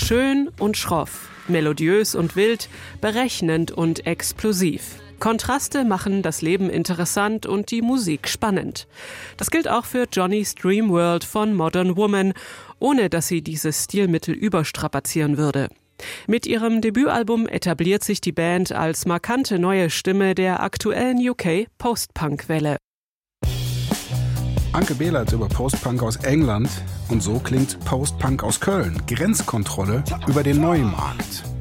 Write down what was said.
Schön und schroff, melodiös und wild, berechnend und explosiv. Kontraste machen das Leben interessant und die Musik spannend. Das gilt auch für Johnny's Dream World von Modern Woman, ohne dass sie dieses Stilmittel überstrapazieren würde. Mit ihrem Debütalbum etabliert sich die Band als markante neue Stimme der aktuellen UK-Post-Punk-Welle. Anke Behlert über Post-Punk aus England und so klingt Post-Punk aus Köln. Grenzkontrolle über den Neumarkt.